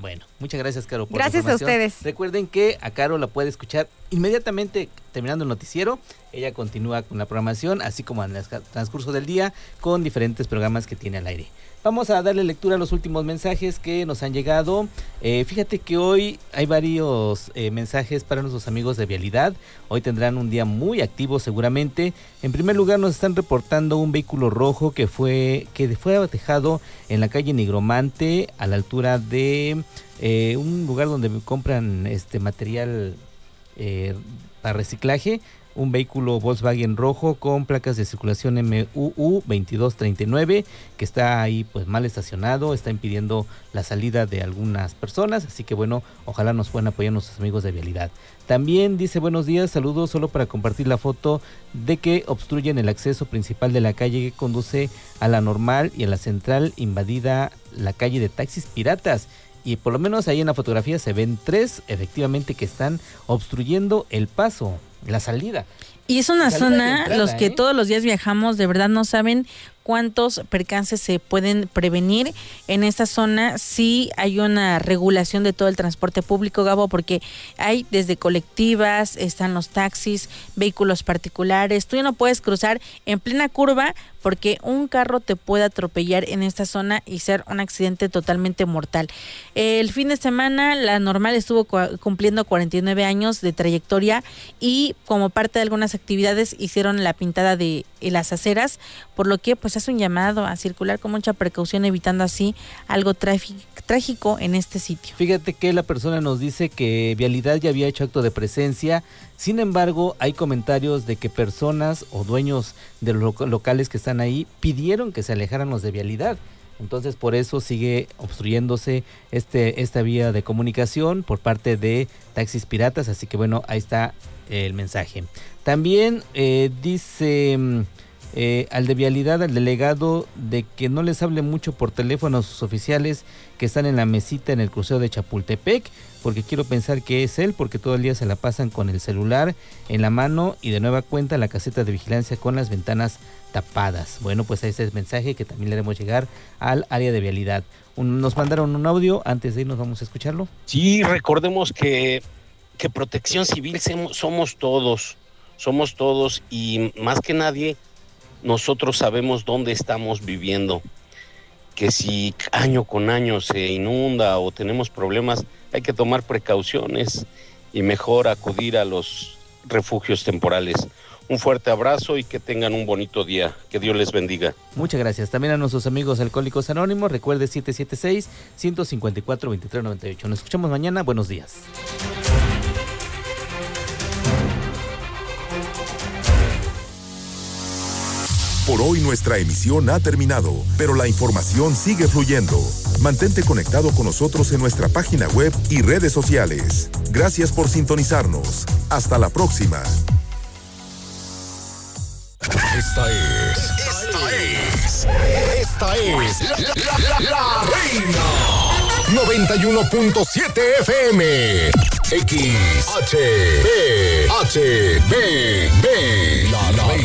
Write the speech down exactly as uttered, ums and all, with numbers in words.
Bueno, muchas gracias, Caro, por gracias la información. a ustedes. Recuerden que a Caro la puede escuchar inmediatamente terminando el noticiero. Ella continúa con la programación, así como en el transcurso del día, con diferentes programas que tiene al aire. Vamos a darle lectura a los últimos mensajes que nos han llegado. Eh, fíjate que hoy hay varios eh, mensajes para nuestros amigos de Vialidad. Hoy tendrán un día muy activo seguramente. En primer lugar, nos están reportando un vehículo rojo que fue que fue abatejado en la calle Nigromante, a la altura de eh, un lugar donde compran este material eh, para reciclaje. Un vehículo Volkswagen rojo con placas de circulación M U U veintidós treinta y nueve que está ahí pues mal estacionado, está impidiendo la salida de algunas personas, así que bueno, ojalá nos puedan apoyar nuestros amigos de Vialidad. También dice buenos días, saludos, solo para compartir la foto de que obstruyen el acceso principal de la calle que conduce a la Normal y a la Central, invadida la calle de taxis piratas. Y por lo menos ahí en la fotografía se ven tres efectivamente que están obstruyendo el paso, la salida. Y es una zona, entrada, los que ¿eh? todos los días viajamos, de verdad no saben cuántos percances se pueden prevenir en esta zona si hay una regulación de todo el transporte público, Gabo, porque hay desde colectivas, están los taxis, vehículos particulares. Tú ya no puedes cruzar en plena curva porque un carro te puede atropellar en esta zona y ser un accidente totalmente mortal. El fin de semana la Normal estuvo cu- cumpliendo cuarenta y nueve años de trayectoria y como parte de algunas actividades hicieron la pintada de las aceras, por lo que pues hace un llamado a circular con mucha precaución, evitando así algo tráfico, trágico en este sitio. Fíjate que la persona nos dice que Vialidad ya había hecho acto de presencia, sin embargo hay comentarios de que personas o dueños de los loc- locales que están ahí pidieron que se alejaran los de Vialidad. Entonces por eso sigue obstruyéndose este esta vía de comunicación por parte de taxis piratas, así que bueno, ahí está el mensaje. También eh, dice eh, al de Vialidad, al delegado, de que no les hable mucho por teléfono a sus oficiales que están en la mesita en el crucero de Chapultepec, porque quiero pensar que es él, porque todo el día se la pasan con el celular en la mano y de nueva cuenta la caseta de vigilancia con las ventanas tapadas. Bueno, pues ahí está el mensaje que también le haremos llegar al área de Vialidad. Un, nos mandaron un audio, antes de irnos vamos a escucharlo. Sí, recordemos que, que Protección Civil somos todos, somos todos y más que nadie nosotros sabemos dónde estamos viviendo. Que si año con año se inunda o tenemos problemas, hay que tomar precauciones y mejor acudir a los refugios temporales. Un fuerte abrazo y que tengan un bonito día. Que Dios les bendiga. Muchas gracias. También a nuestros amigos Alcohólicos Anónimos, recuerde siete siete seis, uno cinco cuatro, dos tres nueve ocho. Nos escuchamos mañana. Buenos días. Por hoy nuestra emisión ha terminado, pero la información sigue fluyendo. Mantente conectado con nosotros en nuestra página web y redes sociales. Gracias por sintonizarnos. Hasta la próxima. Esta es, esta es, esta es la, la, la, la Reina. noventa y uno punto siete F M. X H B H B B. La, la